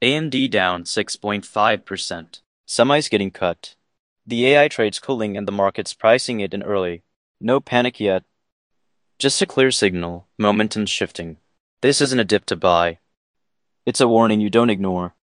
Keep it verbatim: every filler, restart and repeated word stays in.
A M D down six point five percent. Semis getting cut. The A I trade's cooling and the market's pricing it in early. No panic yet. Just a clear signal, momentum shifting. This isn't a dip to buy. It's a warning you don't ignore.